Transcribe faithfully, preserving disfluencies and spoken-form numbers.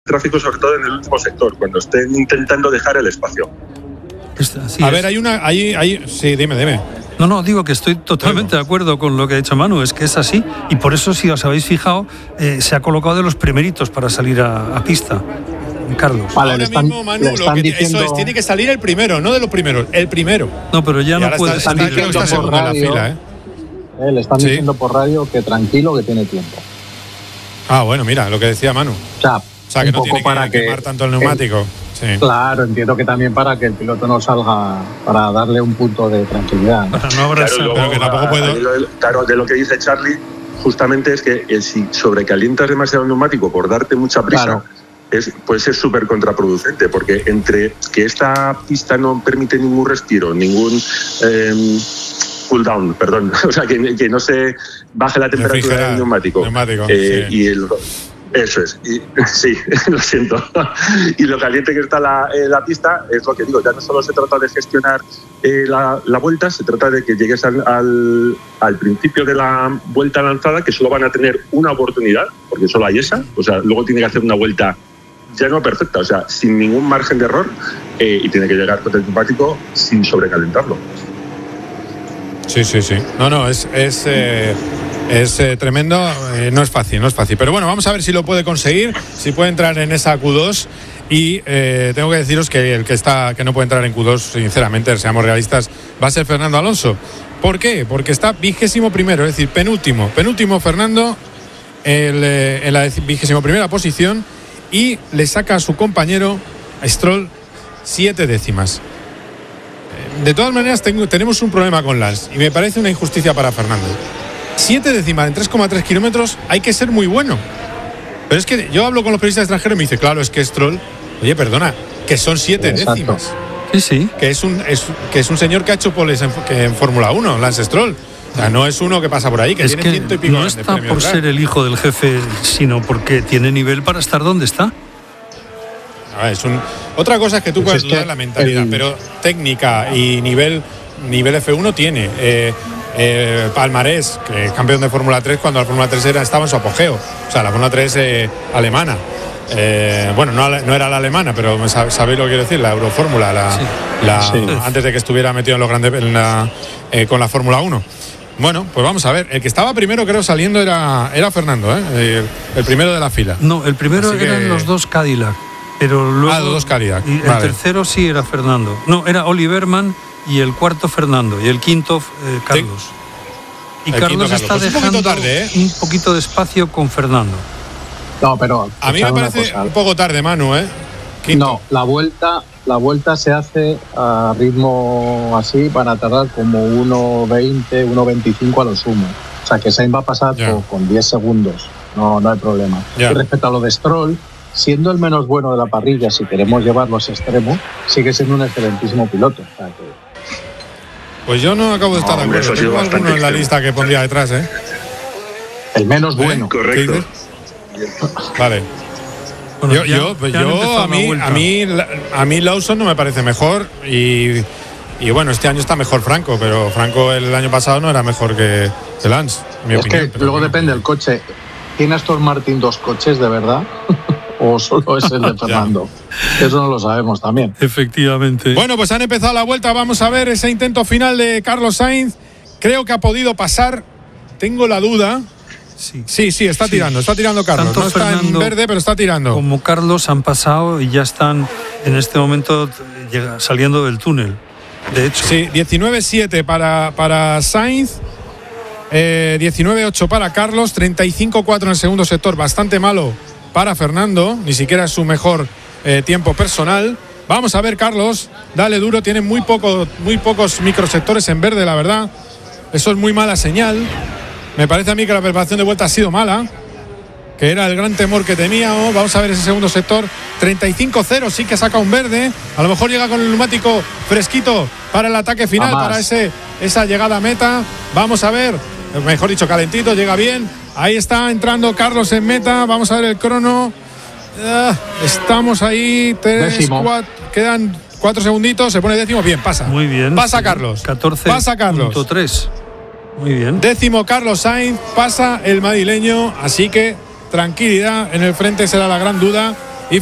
tráfico, sobre todo en el último sector, cuando estén intentando dejar el espacio. Así a es. ver, hay una... Hay, hay, sí, dime, dime. No, no, digo que estoy totalmente de acuerdo con lo que ha dicho Manu, es que es así, y por eso, si os habéis fijado, eh, se ha colocado de los primeritos para salir a, a pista, Carlos. Vale, ahora están, mismo, Manu, lo que, diciendo... eso es, tiene que salir el primero, no de los primeros, el primero. No, pero ya y no puede está, salir. Está, está segundo en la fila, ¿eh? Eh, le están ¿Sí? diciendo por radio que tranquilo, que tiene tiempo. Ah, bueno, mira, lo que decía Manu. O sea, o sea que no tiene para que quemar tanto el neumático. El, sí. Claro, entiendo que también para que el piloto no salga, para darle un punto de tranquilidad. ¿no? Para no abrazar, claro, pero que tampoco puedo. Claro, de lo que dice Charlie, justamente es que eh, si sobrecalientas demasiado el neumático por darte mucha prisa, claro. es, pues es súper contraproducente, porque entre que esta pista no permite ningún respiro, ningún eh, cool down, perdón, o sea, que, que no se baje la temperatura del neumático, neumático eh, sí. y el Eso es, y, sí, lo siento. Y lo caliente que está la, eh, la pista, es lo que digo, ya no solo se trata de gestionar eh, la, la vuelta, se trata de que llegues al, al, al principio de la vuelta lanzada, que solo van a tener una oportunidad, porque solo hay esa, o sea, luego tiene que hacer una vuelta ya no perfecta, o sea, sin ningún margen de error, eh, y tiene que llegar con el neumático sin sobrecalentarlo. Sí, sí, sí. No, no, es... es eh... Es eh, tremendo, eh, no es fácil, no es fácil. Pero bueno, vamos a ver si lo puede conseguir, si puede entrar en esa Q dos. Y eh, tengo que deciros que el que está que no puede entrar en Q dos, sinceramente, seamos realistas, va a ser Fernando Alonso. ¿Por qué? Porque está vigésimo primero, es decir, penúltimo. Penúltimo Fernando el, eh, en la vigésimo primera posición y le saca a su compañero a Stroll siete décimas. De todas maneras, tengo, tenemos un problema con Lance y me parece una injusticia para Fernando. Siete décimas en tres coma tres kilómetros, hay que ser muy bueno. Pero es que yo hablo con los periodistas extranjeros y me dice, claro, es que Stroll, oye, perdona, que son siete Exacto. décimas. Sí, sí. Que es un, es, que es un señor que ha hecho poles en, en Fórmula uno, Lance Stroll. O sea, no es uno que pasa por ahí, que es tiene que ciento y pico no de está por premios, ser el hijo del jefe, sino porque tiene nivel para estar donde está. A ver, es un, otra cosa es que tú pues puedes dudar la mentalidad, el... pero técnica y nivel, nivel F uno tiene. Eh, Eh, Palmarés, que es campeón de Fórmula tres cuando la Fórmula tres era, estaba en su apogeo, o sea, la Fórmula tres eh, alemana, eh, bueno, no, no era la alemana, pero sabéis lo que quiero decir, la Eurofórmula, la, sí. la, sí. antes de que estuviera metido en los grandes en la, eh, con la Fórmula uno. Bueno, pues vamos a ver, el que estaba primero creo saliendo era, era Fernando, ¿eh? el, el primero de la fila. No, el primero Así eran que... los dos Cadillac, pero luego ah, los dos Cadillac. Y vale. El tercero sí era Fernando, no, era Oliverman. Y el cuarto Fernando y el quinto eh, Carlos. Y el Carlos Carlos. está pues dejando un, tarde, ¿eh? un poquito de espacio con Fernando. No, pero a mí me parece un poco tarde, Manu, ¿eh? Quinto. No, la vuelta, la vuelta se hace a ritmo así para tardar como uno veinte, uno veinticinco a lo sumo. O sea que Sainz va a pasar por, con diez segundos. No, no hay problema. Yeah. Y respecto a lo de Stroll, siendo el menos bueno de la parrilla, si queremos llevarlo a ese extremo, sigue siendo un excelentísimo piloto. O sea que... Pues yo no acabo de estar no, de acuerdo. Tengo alguno en la extremo. lista que pondría detrás, ¿eh? El menos bueno. ¿Eh? Correcto. Vale. Bueno, yo, ya, yo, ya yo a mí, a mí, a mí Lawson no me parece mejor y, y bueno, este año está mejor Franco, pero Franco el año pasado no era mejor que, que Lance. Mi es opinión, que luego bueno. depende del coche. ¿Tiene Aston Martin dos coches de verdad? ¿O solo es el de Fernando? Eso no lo sabemos también. Efectivamente. Bueno, pues han empezado la vuelta. Vamos a ver ese intento final de Carlos Sainz. Creo que ha podido pasar. Tengo la duda. Sí, sí, sí está sí. tirando. Está tirando Carlos. Tanto no está Fernando en verde, pero está tirando. Como Carlos han pasado y ya están en este momento saliendo del túnel. De hecho. Sí, diecinueve siete para, para Sainz. Eh, diecinueve ocho para Carlos. treinta y cinco cuatro en el segundo sector. Bastante malo para Fernando, ni siquiera es su mejor eh, tiempo personal. Vamos a ver, Carlos, dale duro, tiene muy, poco, muy pocos microsectores en verde, la verdad. Eso es muy mala señal. Me parece a mí que la preparación de vuelta ha sido mala, que era el gran temor que teníamos. Vamos a ver ese segundo sector, treinta y cinco cero, sí que saca un verde. A lo mejor llega con el neumático fresquito para el ataque final, para ese, esa llegada a meta. Vamos a ver, mejor dicho, calentito, llega bien. Ahí está entrando Carlos en meta. Vamos a ver el crono. Uh, estamos ahí. Tres, cuatro, quedan cuatro segunditos. Se pone décimo. Bien, pasa. Muy bien. Pasa sí. Carlos. catorce. Pasa Carlos. tres. Muy bien. Décimo Carlos Sainz. Pasa el madrileño. Así que tranquilidad. En el frente será la gran duda.